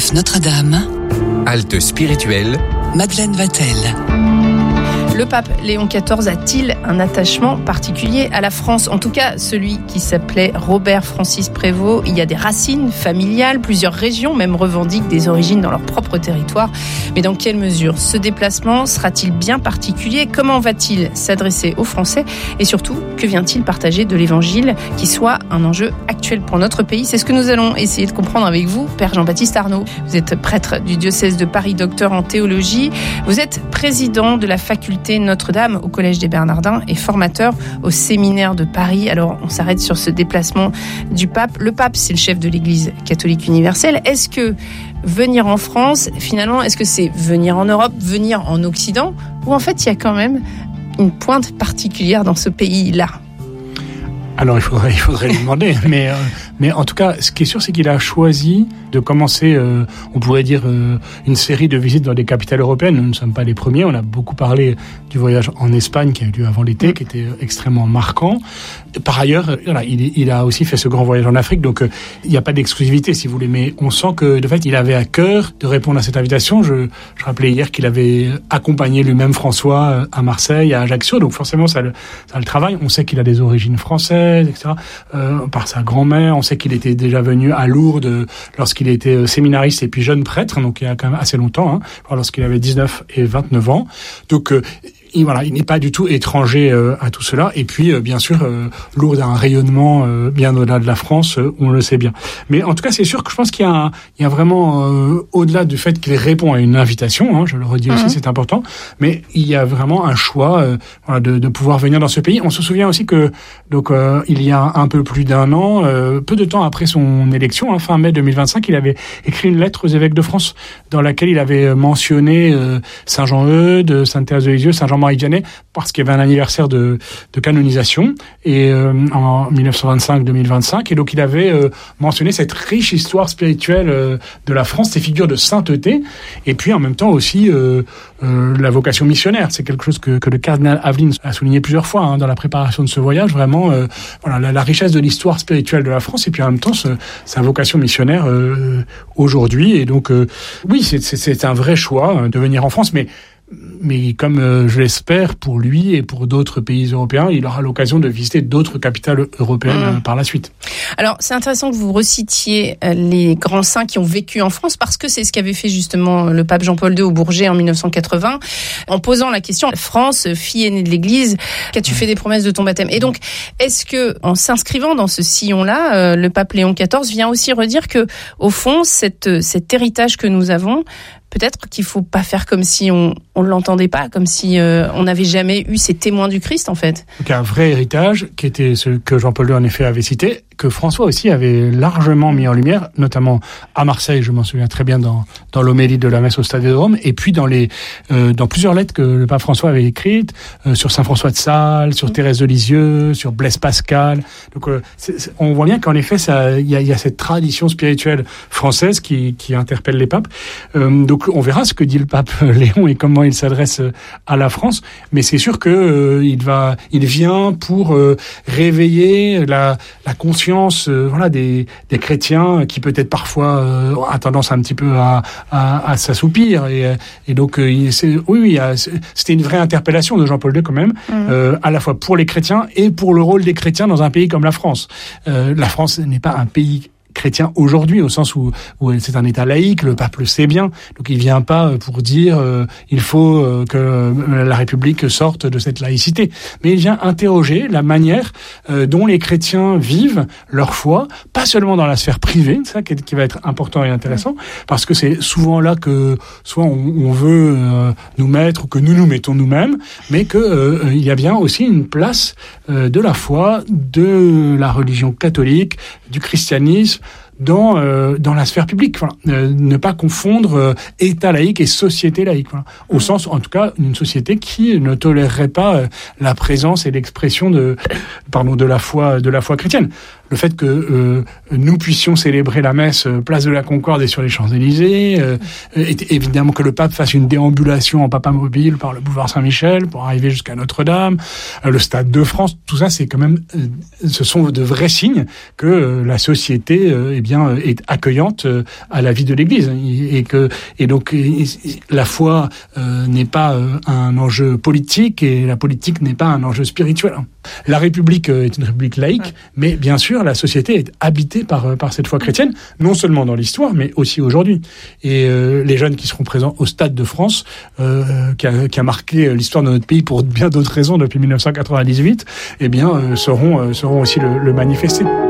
Radio Notre-Dame. Halte spirituelle. Madeleine Vatel. Le pape Léon XIV a-t-il un attachement particulier à la France ? En tout cas, celui qui s'appelait Robert Francis Prévost. Il y a des racines familiales, plusieurs régions même revendiquent des origines dans leur propre territoire. Mais dans quelle mesure ce déplacement sera-t-il bien particulier ? Comment va-t-il s'adresser aux Français ? Et surtout, que vient-il partager de l'Évangile qui soit un enjeu actuel pour notre pays ? C'est ce que nous allons essayer de comprendre avec vous, Père Jean-Baptiste Arnaud. Vous êtes prêtre du diocèse de Paris, docteur en théologie. Vous êtes président de la faculté Notre-Dame au Collège des Bernardins et formateur au séminaire de Paris. Alors, on s'arrête sur ce déplacement du pape. Le pape, c'est le chef de l'Église catholique universelle. Est-ce que venir en France, finalement, est-ce que c'est venir en Europe, venir en Occident, ou en fait, il y a quand même une pointe particulière dans ce pays-là ? Alors, il faudrait lui demander, mais en tout cas, ce qui est sûr, c'est qu'il a choisi de commencer, on pourrait dire, une série de visites dans des capitales européennes. Nous ne sommes pas les premiers. On a beaucoup parlé du voyage en Espagne qui a eu lieu avant l'été, qui était extrêmement marquant. Par ailleurs, voilà, il a aussi fait ce grand voyage en Afrique, donc il n'y a pas d'exclusivité, si vous voulez, mais on sent que, de fait, il avait à cœur de répondre à cette invitation. Je rappelais hier qu'il avait accompagné lui-même François à Marseille, à Ajaccio, donc forcément, ça le travaille. On sait qu'il a des origines françaises, etc. Par sa grand-mère, on sait qu'il était déjà venu à Lourdes lorsqu'il était séminariste et puis jeune prêtre, donc il y a quand même assez longtemps, lorsqu'il avait 19 et 29 ans. Donc il n'est pas du tout étranger à tout cela. Et puis, bien sûr, Lourdes a un rayonnement bien au-delà de la France, on le sait bien. Mais en tout cas, c'est sûr que je pense qu'il y a vraiment, au-delà du fait qu'il répond à une invitation, je le redis aussi, c'est important, mais il y a vraiment un choix de pouvoir venir dans ce pays. On se souvient aussi que donc il y a un peu plus d'un an, peu de temps après son élection, fin mai 2025, il avait écrit une lettre aux évêques de France dans laquelle il avait mentionné Saint Jean-Eudes, Sainte Thérèse de Lisieux, Saint Jean-Marie Vianney, parce qu'il y avait un anniversaire de canonisation et en 1925-2025, et donc il avait mentionné cette riche histoire spirituelle de la France, ces figures de sainteté, et puis en même temps aussi la vocation missionnaire. C'est quelque chose que le cardinal Aveline a souligné plusieurs fois dans la préparation de ce voyage, vraiment la richesse de l'histoire spirituelle de la France, et puis en même temps sa vocation missionnaire aujourd'hui. Et donc oui, c'est un vrai choix de venir en France, mais comme je l'espère pour lui et pour d'autres pays européens, il aura l'occasion de visiter d'autres capitales européennes par la suite. Alors, c'est intéressant que vous recitiez les grands saints qui ont vécu en France, parce que c'est ce qu'avait fait justement le pape Jean-Paul II au Bourget en 1980, en posant la question: France, fille aînée de l'Église, qu'as-tu fait des promesses de ton baptême ? Et donc, est-ce que, en s'inscrivant dans ce sillon-là, le pape Léon XIV vient aussi redire que, au fond, cet héritage que nous avons, peut-être qu'il faut pas faire comme si on l'entendait pas, comme si on n'avait jamais eu ces témoins du Christ, en fait. Donc un vrai héritage qui était ce que Jean-Paul II en effet avait cité, que François aussi avait largement mis en lumière, notamment à Marseille, je m'en souviens très bien dans l'homélie de la messe au Stade de Rome, et puis dans plusieurs lettres que le pape François avait écrites sur Saint François de Sales, sur Thérèse de Lisieux, sur Blaise Pascal. Donc on voit bien qu'en effet il y a cette tradition spirituelle française qui interpelle les papes. Donc on verra ce que dit le pape Léon et comment il s'adresse à la France, mais c'est sûr que il vient pour réveiller la conscience des chrétiens qui peut-être parfois a tendance un petit peu à s'assoupir, et donc c'était une vraie interpellation de Jean-Paul II quand même, à la fois pour les chrétiens et pour le rôle des chrétiens dans un pays comme la France. La France n'est pas un pays chrétien aujourd'hui, au sens où c'est un État laïque, le pape le sait bien, donc il vient pas pour dire il faut que la République sorte de cette laïcité, mais il vient interroger la manière dont les chrétiens vivent leur foi, pas seulement dans la sphère privée, ça qui va être important et intéressant, parce que c'est souvent là que soit on veut nous mettre, ou que nous mettons nous-mêmes, mais que il y a bien aussi une place de la foi, de la religion catholique, du christianisme, dans la sphère publique. Ne pas confondre État laïque et société laïque. Au sens, en tout cas, d'une société qui ne tolérerait pas la présence et l'expression de la foi chrétienne. le fait que nous puissions célébrer la messe place de la Concorde et sur les Champs-Élysées, évidemment que le pape fasse une déambulation en papamobile par le boulevard Saint-Michel pour arriver jusqu'à Notre-Dame, le Stade de France, tout ça c'est quand même, ce sont de vrais signes que la société est accueillante à la vie de l'Église et donc la foi n'est pas un enjeu politique et la politique n'est pas un enjeu spirituel. La République est une république laïque, mais bien sûr la société est habitée par cette foi chrétienne, non seulement dans l'histoire mais aussi aujourd'hui. Et les jeunes qui seront présents au Stade de France, qui a marqué l'histoire de notre pays pour bien d'autres raisons depuis 1998, sauront aussi le manifester.